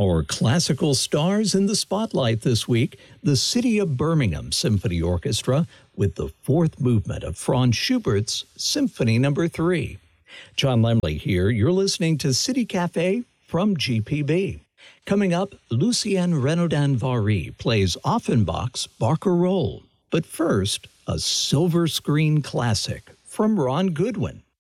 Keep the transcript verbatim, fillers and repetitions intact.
Our classical stars in the spotlight this week, the City of Birmingham Symphony Orchestra with the fourth movement of Franz Schubert's Symphony Number three. John Lemley here. You're listening to City Cafe from G P B. Coming up, Lucien Renaudin-Vary plays Offenbach's Barcarolle. But first, a silver screen classic from Ron Goodwin.